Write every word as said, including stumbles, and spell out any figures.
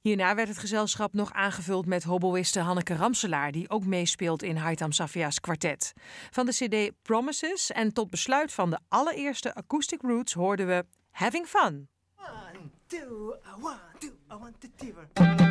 Hierna werd het gezelschap nog aangevuld met hoboïste Hanneke Ramselaar, die ook meespeelt in Haitham Safia's kwartet. Van de cd Promises en tot besluit van de allereerste Acoustic Roots hoorden we Having Fun. One, two, one, two, one, two,